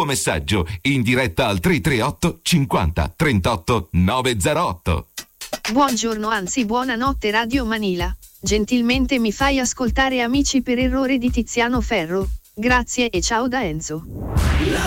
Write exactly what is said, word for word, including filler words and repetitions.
messaggio in diretta al tre tre otto cinquanta trentotto novecentotto. Buongiorno, anzi buonanotte Radio Manila. Gentilmente mi fai ascoltare Amici per errore di Tiziano Ferro? Grazie e ciao da Enzo.